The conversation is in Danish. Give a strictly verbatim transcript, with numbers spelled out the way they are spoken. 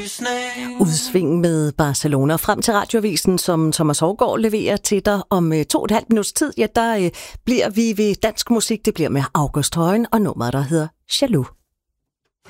Udsving med Barcelona frem til Radioavisen, som Thomas Hougaard leverer til dig om to og et halvt minuts tid. Ja, der øh, bliver vi ved dansk musik. Det bliver med August Højen og nummeret, der hedder Jaloux.